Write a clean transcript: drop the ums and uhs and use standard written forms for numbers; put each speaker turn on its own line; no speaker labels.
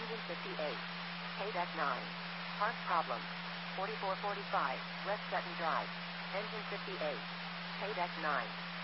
Engine 58. K-Deck 9. Park problem. 4445, West Sutton Drive. Engine 58. K-Deck 9.